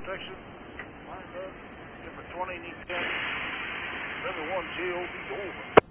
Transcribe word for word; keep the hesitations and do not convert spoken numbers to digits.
protection. Line up. Number twenty, Nick County. Number one, J O B over.